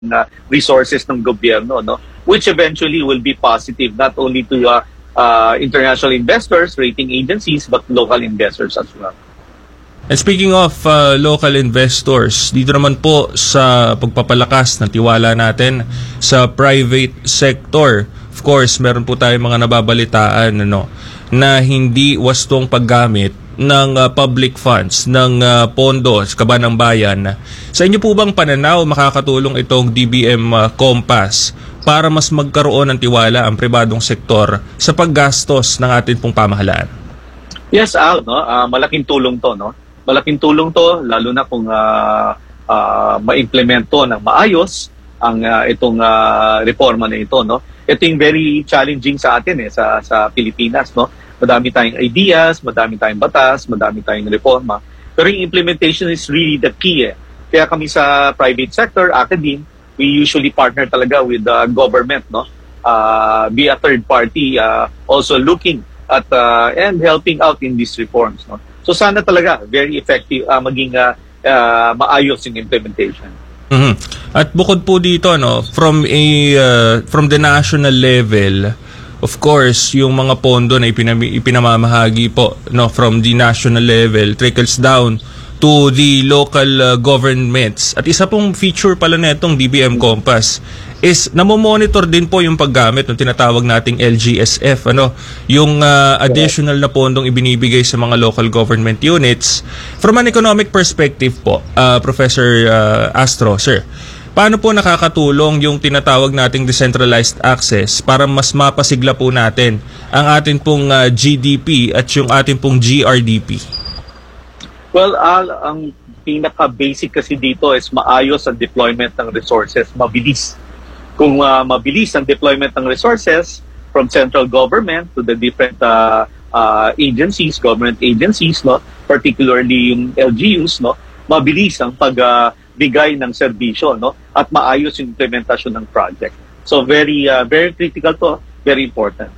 resources ng gobyerno, no? Which eventually will be positive not only to international investors, rating agencies, but local investors as well. And speaking of local investors, dito naman po sa pagpapalakas ng tiwala natin sa private sector, of course, meron po tayong mga nababalitaan na hindi wastong paggamit ng public funds, ng pondo sa kaban ng bayan. Sa inyo po bang pananaw makakatulong itong DBM Compass para mas magkaroon ng tiwala ang pribadong sektor sa paggastos ng ating pong pamahalaan? Yes, Al, malaking tulong to, no? Malaking tulong to, lalo na kung ma-implement to ng maayos ang itong reforma na ito, no? Ito yung very challenging sa atin sa Pilipinas, no? Madami tayong ideas, madami tayong batas, madami tayong reforma. Pero yung implementation is really the key. Kaya kami sa private sector, academe, we usually partner talaga with the government, no? Be a third party, also looking at and helping out in these reforms, no? So sana talaga very effective, maging maayos yung implementation. Mm-hmm. At bukod po dito, from the national level, of course, yung mga pondo na ipinamamahagi po from the national level trickles down to the local governments. At isa pong feature pala netong DBM Compass is namomonitor din po yung paggamit ng tinatawag nating LGSF, yung additional na pondong ibinibigay sa mga local government units. From an economic perspective po, Professor Astro, sir, paano po nakakatulong yung tinatawag nating decentralized access para mas mapasigla po natin ang atin pong GDP at yung atin pong GRDP? Well, ang pinaka-basic kasi dito is maayos ang deployment ng resources, mabilis. Kung mabilis ang deployment ng resources from central government to the different agencies, government agencies, particularly yung LGUs, mabilis ang pagbigay ng serbisyo, at maayos yung implementasyon ng project. So very critical to, very important.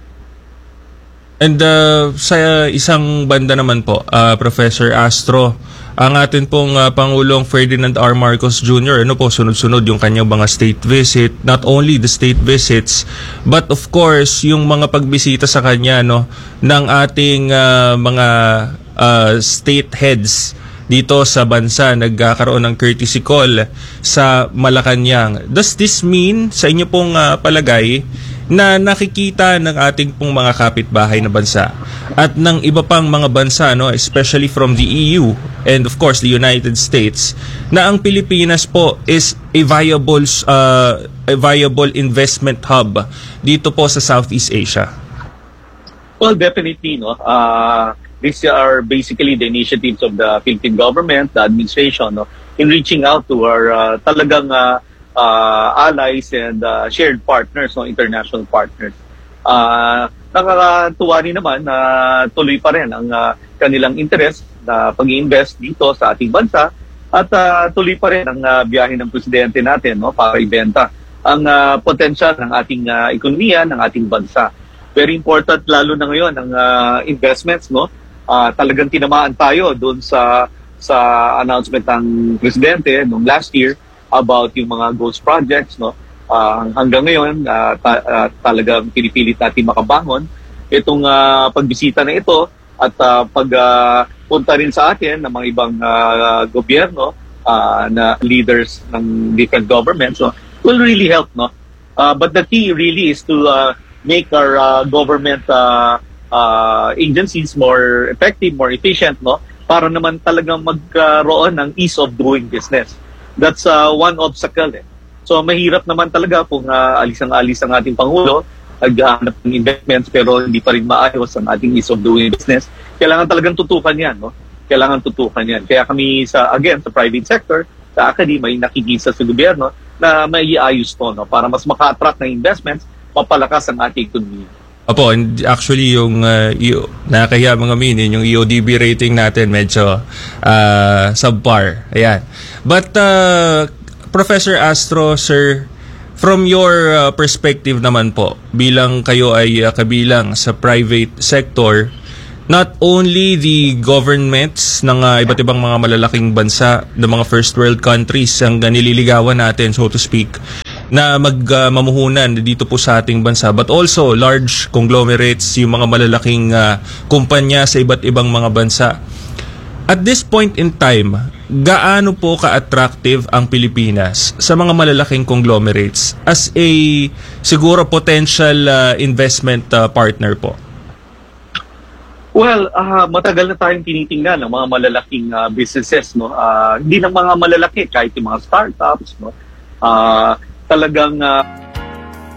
And sa isang banda naman po, Professor Astro, ang atin pong Pangulong Ferdinand R. Marcos Jr., sunod-sunod yung kanyang mga state visit, not only the state visits, but of course, yung mga pagbisita sa kanya ng ating mga state heads dito sa bansa, nagkakaroon ng courtesy call sa Malacanang. Does this mean, sa inyo pong palagay, na nakikita ng ating pong mga kapitbahay na bansa at ng iba pang mga bansa, especially from the EU and of course the United States, na ang Pilipinas po is a viable investment hub dito po sa Southeast Asia? Well, definitely, these are basically the initiatives of the Philippine government, the administration, in reaching out to our talagang allies and shared partners, international partners. Nakakatuwa rin naman na tuloy pa rin ang kanilang interest na pag-i-invest dito sa ating bansa at tuloy pa rin ang biyahe ng presidente natin para ibenta ang potensyal ng ating ekonomiya, ng ating bansa. Very important lalo na ngayon ang investments, talagang tinamaan tayo doon sa announcement ng presidente noong last year about yung mga ghost projects, hanggang ngayon talagang pinipilit natin makabangon itong pagbisita na ito at pagpunta rin sa atin ng mga ibang gobyerno na leaders ng different governments, will really help, but the key really is to make our government agencies more effective, more efficient, para naman talagang magkaroon ng ease of doing business. That's one obstacle. So mahirap naman talaga kung alis ang ating Pangulo, naghahanap ng investments pero hindi pa rin maayos ang ating ease of doing business. Kailangan talagang tutukan yan. Kailangan tutukan yan. Kaya kami sa private sector, sa academy, nakikisa sa gobyerno na maiayos to, para mas maka-attract ng investments, mapalakas ang ating ekonomiya. Opo, and actually yung nakakahiya mga minin, yung EODB rating natin medyo subpar. Ayan. But Professor Astro, sir, from your perspective naman po, bilang kayo ay kabilang sa private sector, not only the governments ng iba't ibang mga malalaking bansa, ng mga first world countries ang nililigawan natin, so to speak, na mamuhunan dito po sa ating bansa, but also large conglomerates, yung mga malalaking kumpanya sa iba't ibang mga bansa. At this point in time, gaano po ka-attractive ang Pilipinas sa mga malalaking conglomerates as a siguro potential investment partner po? Well, matagal na tayong tinitingnan ng mga malalaking businesses, no. Hindi lang mga malalaki, kahit yung mga startups, no. Talagang